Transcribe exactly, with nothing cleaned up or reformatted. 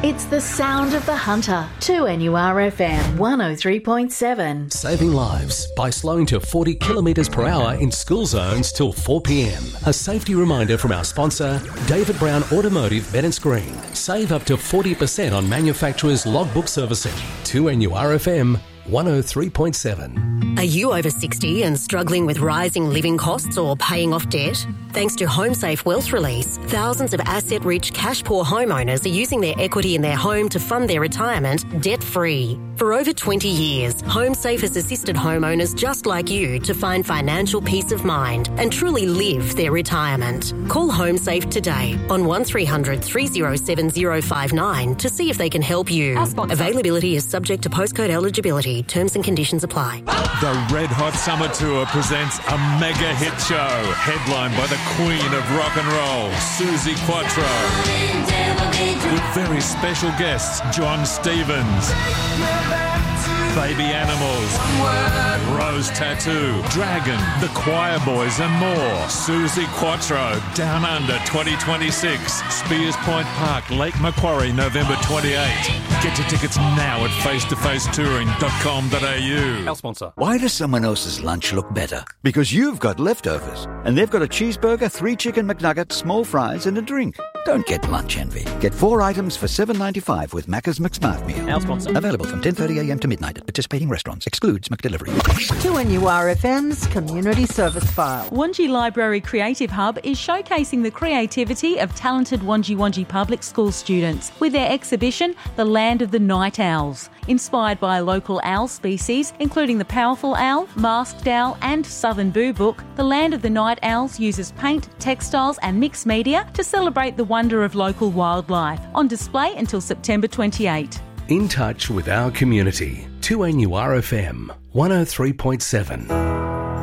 It's the sound of the hunter. two N U R F M one oh three point seven. Saving lives by slowing to forty kilometres per hour in school zones till four p.m. A safety reminder from our sponsor, David Brown Automotive Bennetts Green. Save up to forty percent on manufacturers' logbook servicing. two N U R F M one oh three point seven. Are you over sixty and struggling with rising living costs or paying off debt? Thanks to HomeSafe Wealth Release, thousands of asset-rich, cash-poor homeowners are using their equity in their home to fund their retirement debt-free. For over twenty years, HomeSafe has assisted homeowners just like you to find financial peace of mind and truly live their retirement. Call HomeSafe today on one three hundred three oh seven oh five nine to see if they can help you. Availability is subject to postcode eligibility. Terms and conditions apply. The Red Hot Summer Tour presents a mega hit show, headlined by the Queen of Rock and Roll, Suzi Quatro, with very special guests John Stevens, Baby Animals, Rose Tattoo, Dragon, The Choir Boys and more. Suzi Quatro, Down Under twenty twenty-six, Spears Point Park, Lake Macquarie, November twenty-eighth. Get your tickets now at face to face touring dot com dot a u. Our sponsor. Why does someone else's lunch look better? Because you've got leftovers, and they've got a cheeseburger, three chicken McNuggets, small fries, and a drink. Don't get lunch envy. Get four items for seven ninety-five with Macca's McSmart Meal. Our sponsor. Available from ten thirty a.m. to midnight at participating restaurants. Excludes McDelivery. two N U R F M's Community Service File. Wangi Library Creative Hub is showcasing the creativity of talented Wangi Wangi Public School students with their exhibition, The Land of the Night Owls. Inspired by local owl species, including the powerful owl, masked owl and southern boobook, The Land of the Night Owls uses paint, textiles and mixed media to celebrate the wonder of local wildlife. On display until September twenty-eighth. In touch with our community. two N U R F M one oh three point seven.